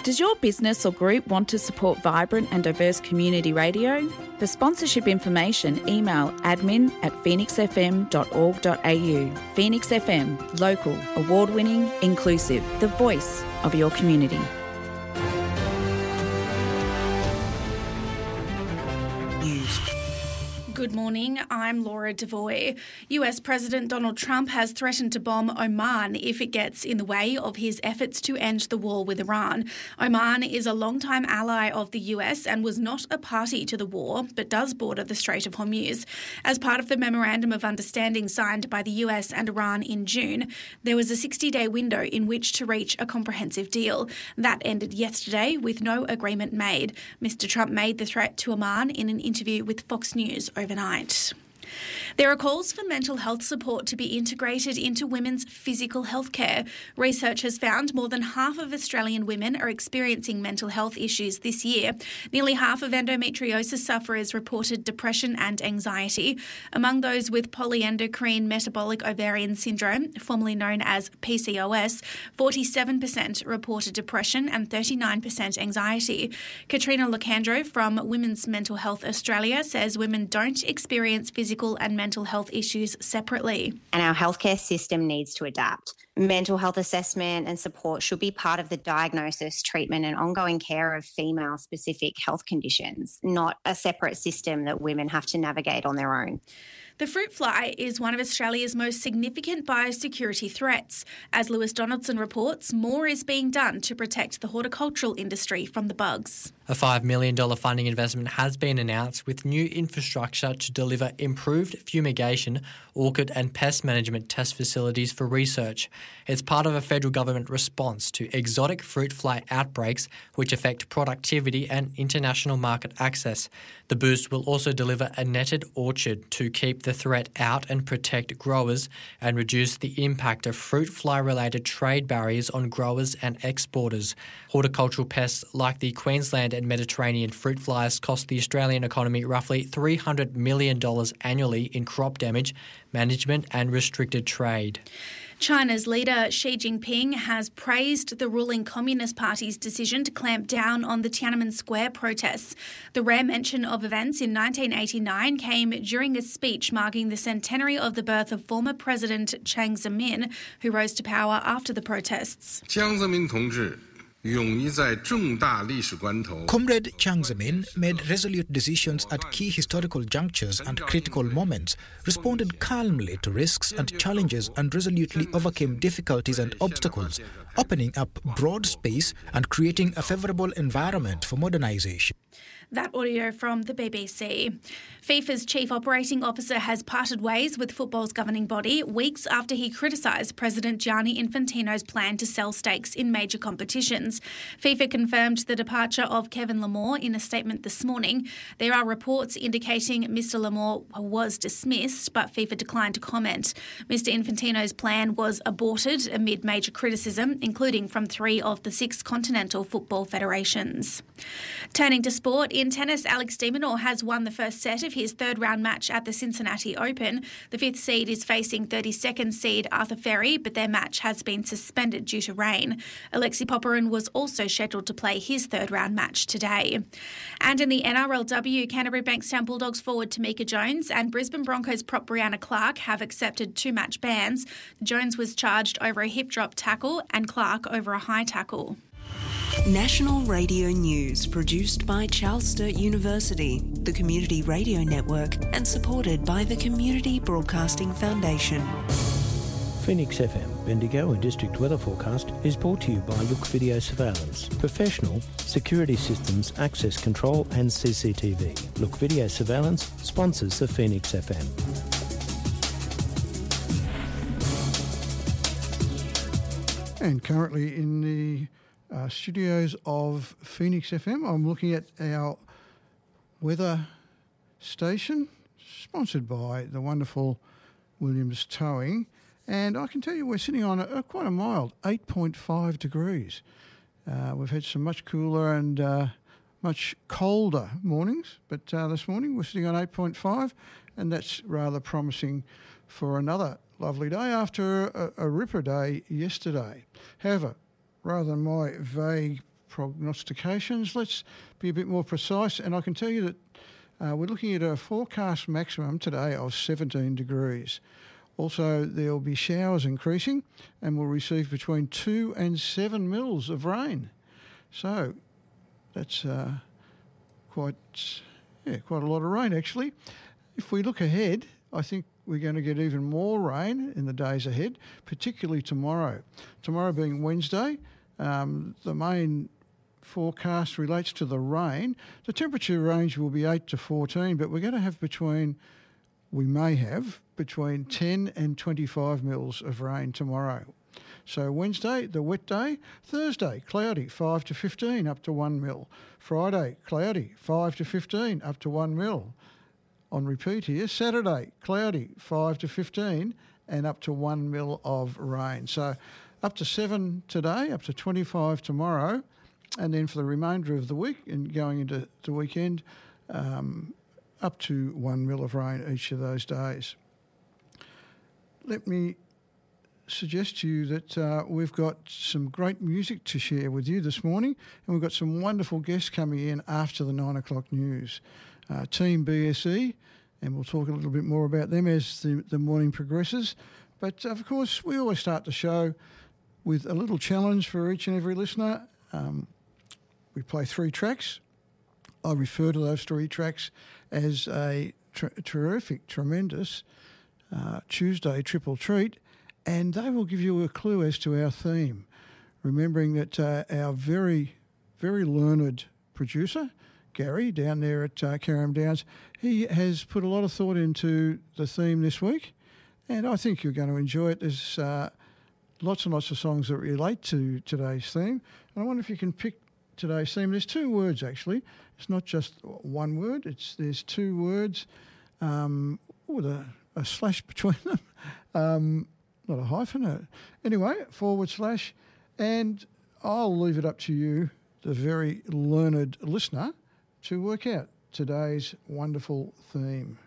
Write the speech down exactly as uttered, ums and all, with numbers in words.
Does your business or group want to support vibrant and diverse community radio? For sponsorship information, email admin at phoenix f m dot org dot a u. Phoenix F M, local, award-winning, inclusive, the voice of your community. News. Good morning, I'm Laura Devoy. U S President Donald Trump has threatened to bomb Oman if it gets in the way of his efforts to end the war with Iran. Oman is a longtime ally of the U S and was not a party to the war, but does border the Strait of Hormuz. As part of the Memorandum of Understanding signed by the U S and Iran in June, there was a sixty-day window in which to reach a comprehensive deal. That ended yesterday with no agreement made. Mister Trump made the threat to Oman in an interview with Fox News overnight. There are calls for mental health support to be integrated into women's physical health care. Research has found more than half of Australian women are experiencing mental health issues this year. Nearly half of endometriosis sufferers reported depression and anxiety. Among those with polyendocrine metabolic ovarian syndrome, formerly known as P C O S, forty-seven percent reported depression and thirty-nine percent anxiety. Katrina Locandro from Women's Mental Health Australia says women don't experience physical and mental health issues separately. And our healthcare system needs to adapt. Mental health assessment and support should be part of the diagnosis, treatment and ongoing care of female-specific health conditions, not a separate system that women have to navigate on their own. The fruit fly is one of Australia's most significant biosecurity threats. As Lewis Donaldson reports, more is being done to protect the horticultural industry from the bugs. A five million dollars funding investment has been announced with new infrastructure to deliver improved fumigation, orchid and pest management test facilities for research. It's part of a federal government response to exotic fruit fly outbreaks which affect productivity and international market access. The boost will also deliver a netted orchard to keep the threat out and protect growers and reduce the impact of fruit fly-related trade barriers on growers and exporters. Horticultural pests like the Queensland and Mediterranean fruit flies cost the Australian economy roughly three hundred million dollars annually in crop damage, management and restricted trade. China's leader Xi Jinping has praised the ruling Communist Party's decision to clamp down on the Tiananmen Square protests. The rare mention of events in nineteen eighty-nine came during a speech marking the centenary of the birth of former President Jiang Zemin, who rose to power after the protests. Jiang Zemin 同志 Comrade Jiang Zemin made resolute decisions at key historical junctures and critical moments, responded calmly to risks and challenges and resolutely overcame difficulties and obstacles, opening up broad space and creating a favourable environment for modernisation. That audio from the B B C. FIFA's chief operating officer has parted ways with football's governing body weeks after he criticised President Gianni Infantino's plan to sell stakes in major competitions. FIFA confirmed the departure of Kevin Lamore in a statement this morning. There are reports indicating Mister Lamore was dismissed, but FIFA declined to comment. Mister Infantino's plan was aborted amid major criticism, including from three of the six continental football federations. Turning to sport, in tennis, Alex de Minaur has won the first set of his third-round match at the Cincinnati Open. The fifth seed is facing thirty-second seed Arthur Ferry, but their match has been suspended due to rain. Alexei Popyrin was also scheduled to play his third-round match today. And in the N R L W, Canterbury Bankstown Bulldogs forward Tamika Jones and Brisbane Broncos prop Brianna Clark have accepted two match bans. Jones was charged over a hip drop tackle and Clark over a high tackle. National Radio News, produced by Charles Sturt University, the Community Radio Network, and supported by the Community Broadcasting Foundation. Phoenix F M, Bendigo and District Weather Forecast is brought to you by Look Video Surveillance. Professional, security systems, access control and C C T V. Look Video Surveillance sponsors the Phoenix F M. And currently in the uh, studios of Phoenix F M, I'm looking at our weather station, sponsored by the wonderful Williams Towing. And I can tell you we're sitting on a, a quite a mild eight point five degrees. Uh, we've had some much cooler and uh, much colder mornings, but uh, this morning we're sitting on eight point five, and that's rather promising for another lovely day after a, a ripper day yesterday. However, rather than my vague prognostications. Let's be a bit more precise, and I can tell you that uh, we're looking at a forecast maximum today of seventeen degrees. Also, there will be showers increasing, and we'll receive between two and seven mils of rain. So that's uh, quite, yeah, quite a lot of rain actually. If we look ahead, I think we're going to get even more rain in the days ahead, particularly tomorrow. Tomorrow being Wednesday, um, the main forecast relates to the rain. The temperature range will be eight to fourteen, but we're going to have between, we may have between ten and twenty-five mils of rain tomorrow. So Wednesday, the wet day. Thursday, cloudy, five to fifteen, up to one mil. Friday, cloudy, five to fifteen, up to one mil. On repeat here, Saturday, cloudy, five to fifteen, and up to one mil of rain. So up to seven today, up to twenty-five tomorrow, and then for the remainder of the week and going into the weekend, um, up to one mil of rain each of those days. Let me suggest to you that uh, we've got some great music to share with you this morning, and we've got some wonderful guests coming in after the nine o'clock news. Uh, Team B S E, and we'll talk a little bit more about them as the, the morning progresses. But of course, we always start the show with a little challenge for each and every listener. Um, we play three tracks. I refer to those three tracks as a tr- terrific, tremendous uh, Tuesday triple treat, and they will give you a clue as to our theme. Remembering that uh, our very, very learned producer, Gary, down there at uh, Carrum Downs, he has put a lot of thought into the theme this week, and I think you're going to enjoy it. There's uh, lots and lots of songs that relate to today's theme, and I wonder if you can pick today's theme. There's two words, actually. It's not just one word. It's There's two words um, with a, a slash between them. Um, not a hyphen. A, anyway, forward slash, and I'll leave it up to you, the very learned listener, to work out today's wonderful theme.